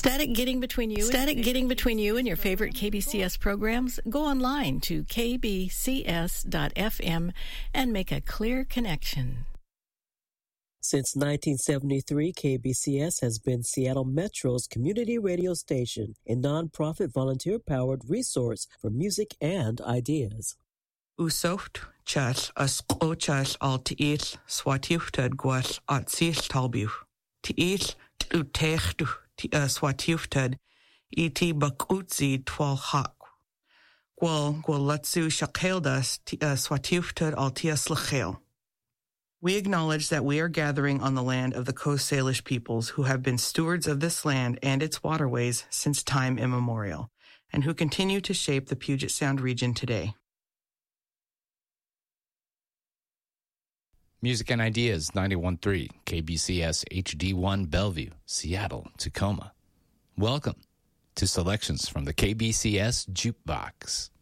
Static getting between you and your favorite KBCS programs? Go online to kbcs.fm and make a clear connection. Since 1973, KBCS has been Seattle Metro's community radio station, a nonprofit volunteer-powered resource for music and ideas. Usoft chas asqochas al tiis swatiuftad guas at sis talbu. Tiis utechtu swatiuftad iti bakutzi twal hak. Gwal latsu shakeldas swatiuftad al tias lachel. We acknowledge that we are gathering on the land of the Coast Salish peoples who have been stewards of this land and its waterways since time immemorial, and who continue to shape the Puget Sound region today. Music and Ideas 91.3 KBCS HD1 Bellevue, Seattle, Tacoma. Welcome to selections from the KBCS Jukebox.